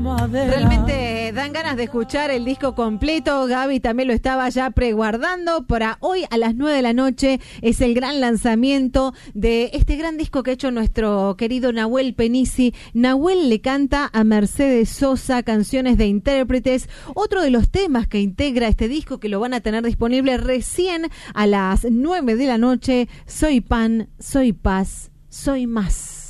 Realmente dan ganas de escuchar el disco completo. Gaby también lo estaba ya preguardando para hoy a las 9 de la noche. Es el gran lanzamiento de este gran disco que ha hecho nuestro querido Nahuel Penisi. Nahuel le canta a Mercedes Sosa canciones de intérpretes. Otro de los temas que integra este disco, que lo van a tener disponible recién a las 9 de la noche. Soy pan, soy paz, soy más.